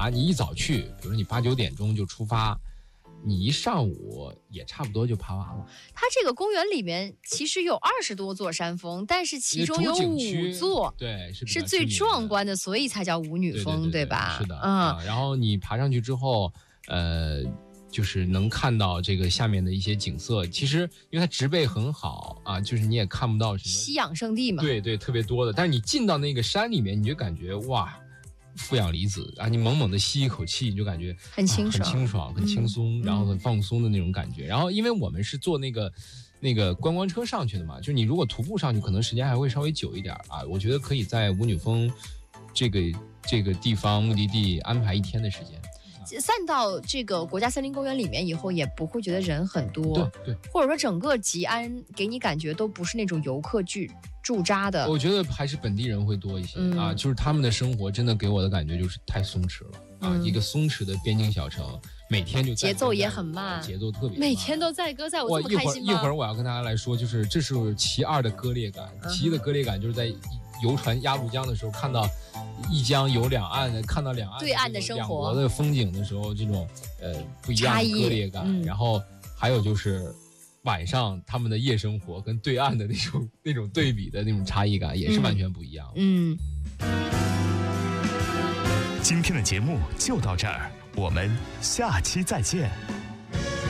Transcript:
你一早去，比如说你8、9点钟就出发，你一上午也差不多就爬完了。 它这个公园里面其实有20多座山峰，但是其中有5座， 对， 是最壮观的，所以才叫舞女峰， 对吧？ 是的，然后你爬上去之后，就是能看到这个下面的一些景色。其实因为它植被很好啊，就是你也看不到什么吸氧圣地嘛。 对，特别多的。但是你进到那个山里面，你就感觉哇，负氧离子啊，你猛猛的吸一口气，你就感觉很清爽、 很清爽、很轻松，然后很放松的那种感觉。然后因为我们是坐那个观光车上去的嘛，就你如果徒步上去，可能时间还会稍微久一点啊。我觉得可以在舞女峰这个地方目的地安排1天的时间。 散到这个国家森林公园里面以后，也不会觉得人很多， 对， 或者说整个吉安给你感觉都不是那种游客驻扎的。 我觉得还是本地人会多一些啊，就是他们的生活真的给我的感觉就是太松弛了啊，一个松弛的边境小城，每天就节奏也很慢， 节奏特别慢， 每天都载歌载舞，这么开心吗？ 一会儿我要跟大家来说，就是这是其2的割裂感，其1的割裂感就是在游船鸭绿江的时候，看到一江有2岸的，看到2岸对岸的生活、 两国的风景的时候，这种不一样的割裂感。然后还有就是晚上他们的夜生活跟对岸的那种对比的那种差异感，也是完全不一样。 今天的节目就到这儿，我们下期再见。